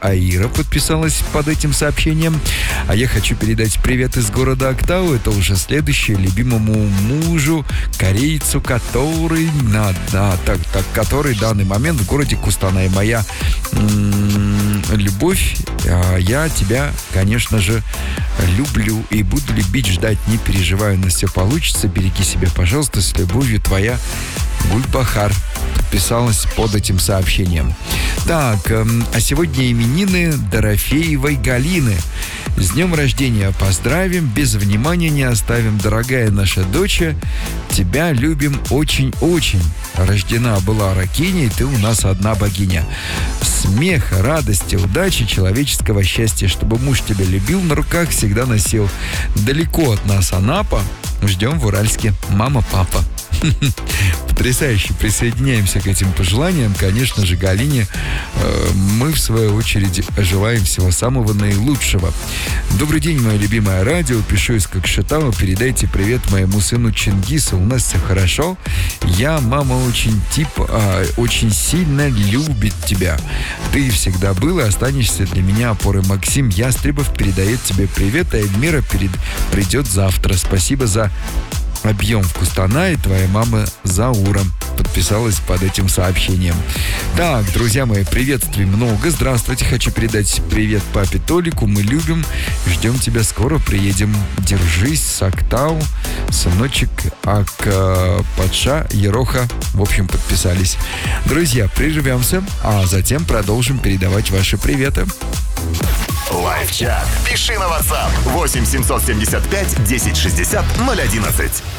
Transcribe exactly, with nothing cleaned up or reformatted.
Аира подписалась под этим сообщением. А я хочу передать привет из города Актау. Это уже следующее любимому мужу, корейцу, который на, на, так, так, который в данный момент в городе Кустанай. Моя м- любовь, а я тебя, конечно же, люблю и буду любить, ждать, не переживай, у нас все получится. Береги себя, пожалуйста, с любовью, твоя Гульбахар подписалась под этим сообщением. Так, а сегодня именины Дорофеевой Галины. С днем рождения поздравим, без внимания не оставим, дорогая наша доча, тебя любим очень-очень. Рождена была Ракиней, ты у нас одна богиня. Смеха, радости, удачи, человеческого счастья, чтобы муж тебя любил, на руках всегда носил. Далеко от нас Анапа, ждем в Уральске. Мама, папа. Потрясающе. Присоединяемся к этим пожеланиям. Конечно же, Галине э, мы, в свою очередь, желаем всего самого наилучшего. Добрый день, мое любимое радио. Пишу из Кокшетау. Передайте привет моему сыну Чингису. У нас все хорошо. Я, мама, очень тип, э, очень сильно любит тебя. Ты всегда был и останешься для меня опорой. Максим Ястребов передает тебе привет, а Эльмира перед... придет завтра. Спасибо за объем в Кустанае, твоя мама Заура подписалась под этим сообщением. Так, друзья мои, приветствий много. Здравствуйте, хочу передать привет папе Толику. Мы любим, ждем тебя, скоро приедем. Держись, Сактау, сыночек Ак Патша, Ероха. В общем, подписались. Друзья, прервемся, а затем продолжим передавать ваши приветы. Лайв-чат. Пиши на WhatsApp восемь семьсот семьдесят пять десять шестьдесят ноль одиннадцать.